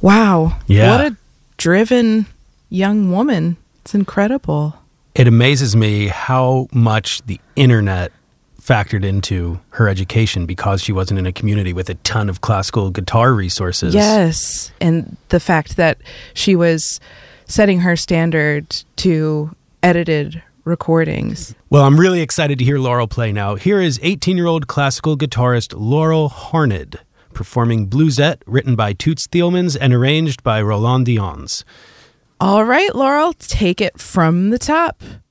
Wow. Yeah. What a driven young woman. It's incredible. It amazes me how much the internet factored into her education because she wasn't in a community with a ton of classical guitar resources. Yes. And the fact that she was setting her standard to edited recordings. Well, I'm really excited to hear Laurel play now. Here is 18-year-old classical guitarist Laurel Harned performing Bluesette, written by Toots Thielmans and arranged by Roland Dionnes. All right, Laurel, take it from the top.